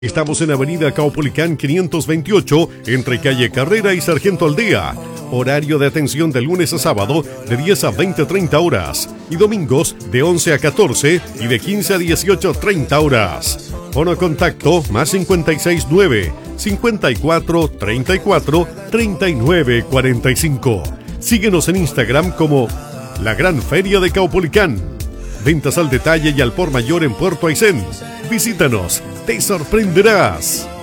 Estamos en Avenida Caupolicán 528, entre Calle Carrera y Sargento Aldea. Horario de atención de lunes a sábado de 10 a 20:30 horas y domingos de 11 a 14 y de 15 a 18:30 horas. Fono contacto más 569 54 34 39 45. Síguenos en Instagram como La Gran Feria de Caupolicán. Ventas al detalle y al por mayor en Puerto Aysén. Visítanos, te sorprenderás.